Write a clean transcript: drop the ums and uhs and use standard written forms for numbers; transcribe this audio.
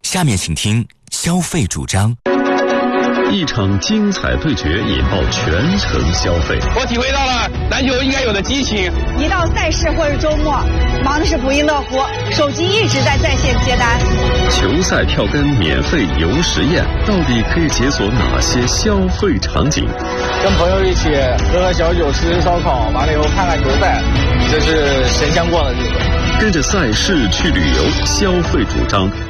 下面请听消费主张。 一场精彩对决引爆全城消费。 我体会到了篮球应该有的激情。 一到赛事或者周末，忙的是不亦乐乎，手机一直在线接单。 球赛票根免费游实验，到底可以解锁哪些消费场景？ 跟朋友一起喝喝小酒，吃吃烧烤，完了以后看看球赛，这是神仙过的日子。 跟着赛事去旅游，消费主张